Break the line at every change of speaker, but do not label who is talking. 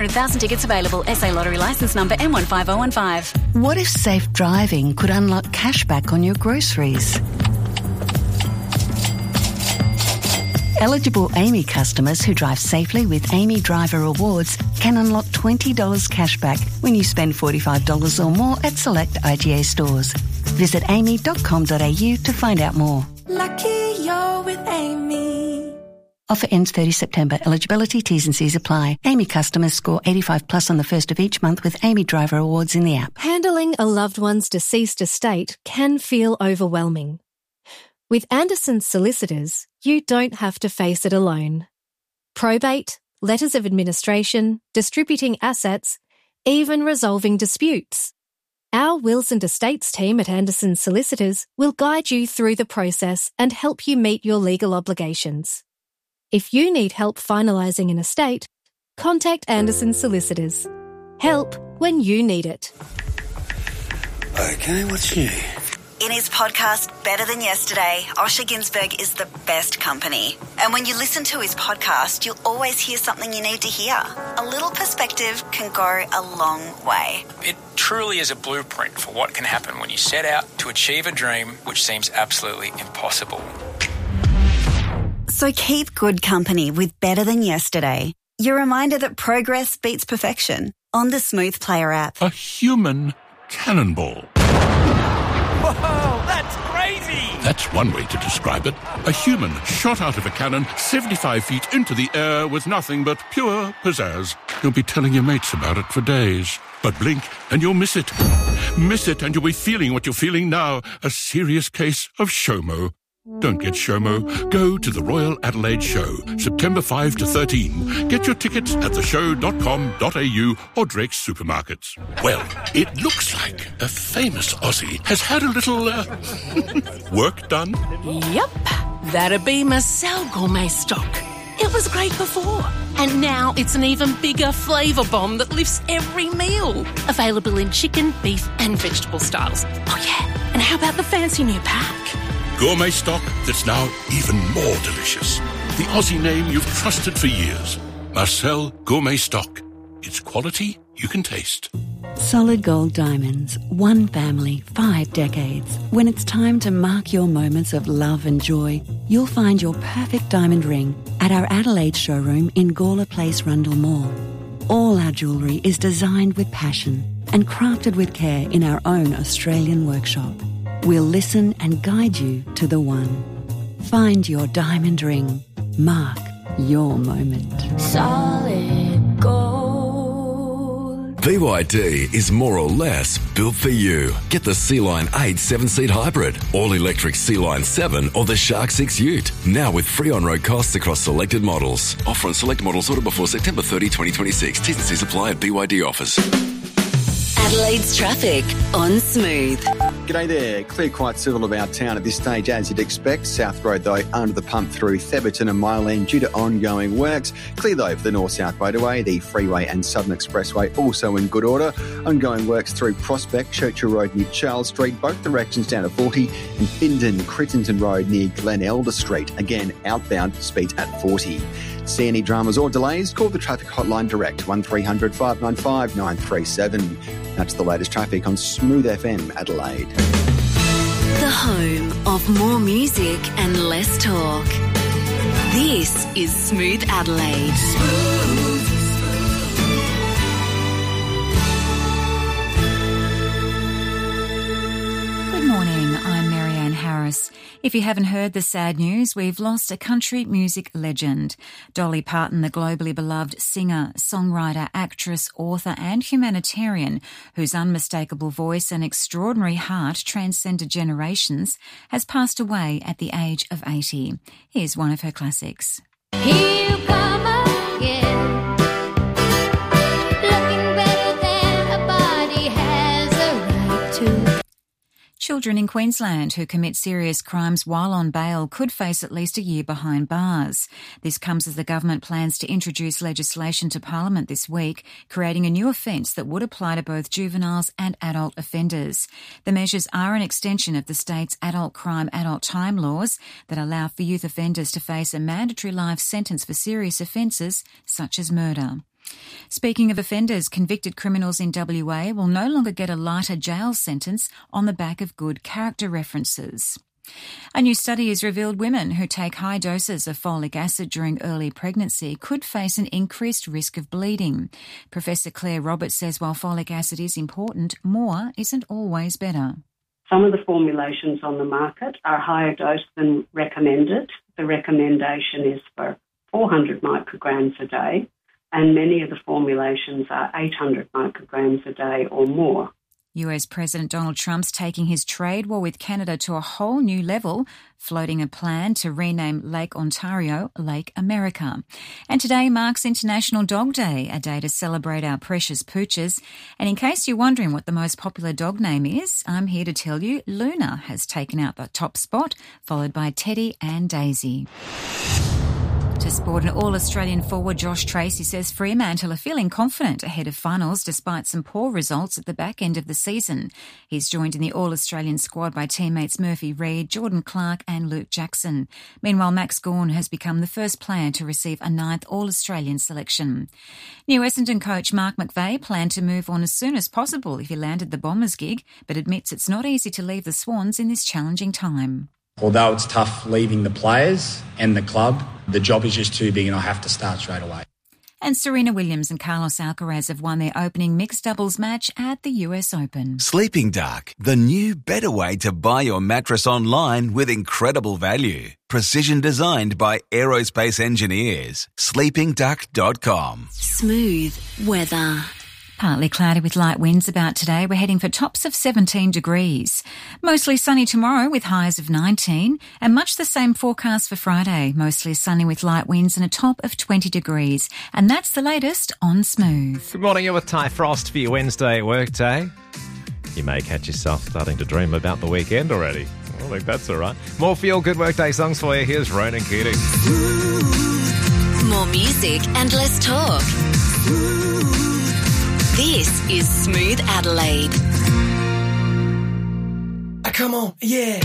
100,000 tickets available. SA Lottery licence number M15015.
What if safe driving could unlock cashback on your groceries? Eligible Amy customers who drive safely with Amy Driver Rewards can unlock $20 cashback when you spend $45 or more at select IGA stores. Visit amy.com.au to find out more.
Lucky you're with Amy.
Offer ends 30 September. Eligibility, T's and C's apply. Amy customers score 85 plus on the first of each month with Amy Driver Awards in the app.
Handling a loved one's deceased estate can feel overwhelming. With Anderson's Solicitors, you don't have to face it alone. Probate, letters of administration, distributing assets, even resolving disputes. Our Wills and Estates team at Anderson's Solicitors will guide you through the process and help you meet your legal obligations. If you need help finalising an estate, contact Anderson's Solicitors. Help when you need it.
Okay, what's new?
In his podcast, Better Than Yesterday, Osher Günsberg is the best company. And when you listen to his podcast, you'll always hear something you need to hear. A little perspective can go a long way.
It truly is a blueprint for what can happen when you set out to achieve a dream which seems absolutely impossible.
So keep good company with Better Than Yesterday. Your reminder that progress beats perfection on the Smooth Player app.
A human cannonball.
Whoa, that's crazy!
That's one way to describe it. A human shot out of a cannon 75 feet into the air with nothing but pure pizzazz. You'll be telling your mates about it for days. But blink and you'll miss it. Miss it and you'll be feeling what you're feeling now. A serious case of SHOMO. Don't get SHOMO. Go to the Royal Adelaide Show, September 5 to 13. Get your tickets at theshow.com.au or Drake's Supermarkets. Well, it looks like a famous Aussie has had a little, work done.
Yep, that'd be Marcel Gourmet Stock. It was great before, and now it's an even bigger flavour bomb that lifts every meal. Available in chicken, beef and vegetable styles. Oh yeah, and how about the fancy new pack?
Gourmet stock that's now even more delicious. The Aussie name you've trusted for years. Marcel Gourmet Stock. It's quality you can taste.
Solid Gold Diamonds. One family, 5 decades. When it's time to mark your moments of love and joy, you'll find your perfect diamond ring at our Adelaide showroom in Gawler Place, Rundle Mall. All our jewellery is designed with passion and crafted with care in our own Australian workshop. We'll listen and guide you to the one. Find your diamond ring. Mark your moment.
Solid gold.
BYD is more or less built for you. Get the Sea-Line 8 7-seat hybrid, all-electric Sea-Line 7 or the Shark 6 Ute. Now with free on-road costs across selected models. Offer on select models ordered before September 30, 2026. T's and C's apply at BYD offers.
Adelaide's traffic on Smooth.
G'day there. Clear quite civil about town at this stage, as you'd expect. South Road, though, under the pump through Theberton and Mile End due to ongoing works. Clear, though, for the North-South Motorway, the Freeway and Southern Expressway also in good order. Ongoing works through Prospect, Churchill Road near Charles Street, both directions down to 40, and Bindon, Crittenton Road near Glen Elder Street. Again, outbound, speeds at 40. See any dramas or delays? Call the traffic hotline direct, 1300 595 937. That's the latest traffic on Smooth FM Adelaide.
The home of more music and less talk. This is Smooth Adelaide. Smooth.
Good morning, I'm Marianne Harris. If you haven't heard the sad news, we've lost a country music legend. Dolly Parton, the globally beloved singer, songwriter, actress, author and humanitarian, whose unmistakable voice and extraordinary heart transcended generations, has passed away at the age of 80. Here's one of her classics.
Here you come again. Looking better than a body has a right to.
Children in Queensland who commit serious crimes while on bail could face at least a year behind bars. This comes as the government plans to introduce legislation to Parliament this week, creating a new offence that would apply to both juveniles and adult offenders. The measures are an extension of the state's adult crime, adult time laws that allow for youth offenders to face a mandatory life sentence for serious offences such as murder. Speaking of offenders, convicted criminals in WA will no longer get a lighter jail sentence on the back of good character references. A new study has revealed women who take high doses of folic acid during early pregnancy could face an increased risk of bleeding. Professor Claire Roberts says while folic acid is important, more isn't always better.
Some of the formulations on the market are higher dose than recommended. The recommendation is for 400 micrograms a day, and many of the formulations are 800 micrograms a day or more.
US President Donald Trump's taking his trade war with Canada to a whole new level, floating a plan to rename Lake Ontario Lake America. And today marks International Dog Day, a day to celebrate our precious pooches. And in case you're wondering what the most popular dog name is, I'm here to tell you Luna has taken out the top spot, followed by Teddy and Daisy. To sport, an All-Australian forward Josh Tracy says Fremantle are feeling confident ahead of finals despite some poor results at the back end of the season. He's joined in the All-Australian squad by teammates Murphy Reid, Jordan Clark and Luke Jackson. Meanwhile, Max Gawn has become the first player to receive a 9th All-Australian selection. New Essendon coach Mark McVeigh planned to move on as soon as possible if he landed the Bombers gig, but admits it's not easy to leave the Swans in this challenging time.
Although it's tough leaving the players and the club, the job is just too big and I have to start straight away.
And Serena Williams and Carlos Alcaraz have won their opening mixed doubles match at the US Open.
Sleeping Dark, the new better way to buy your mattress online with incredible value. Precision designed by aerospace engineers. sleepingduck.com.
Smooth weather.
Partly cloudy with light winds about today. We're heading for tops of 17 degrees. Mostly sunny tomorrow with highs of 19 and much the same forecast for Friday. Mostly sunny with light winds and a top of 20 degrees. And that's the latest on Smooth.
Good morning, you're with Ty Frost for your Wednesday workday. You may catch yourself starting to dream about the weekend already. I think that's all right. More feel-good workday songs for you. Here's Ronan Keating.
More music and less talk. This is Smooth Adelaide.
Come on, yeah.